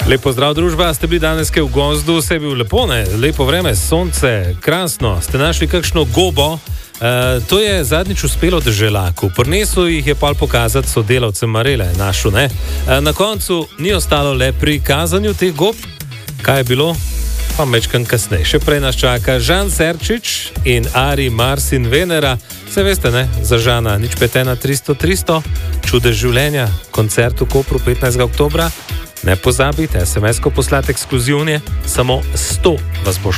Lepo zdrav, družba, ste bili danes kaj v gozdu, vse je bilo lepo, ne? Lepo vreme, sonce, krasno, ste našli kakšno gobo. To je zadnjič uspelo deželaku, prinesel jih je pa pokazati sodelavcem Marele, našo, ne? Na koncu ni ostalo le pri kazanju teh gob, kaj je bilo, pa mečkam kasneje. Še prej nas čaka Žan Serčič in Ari Marsin Venera, se veste, ne, za Žana, nič petena 300-300, čudež življenja, koncert v Kopru 15. oktobra. Ne pozabite, SMS-ko poslati ekskluzivne, samo 100 vas bo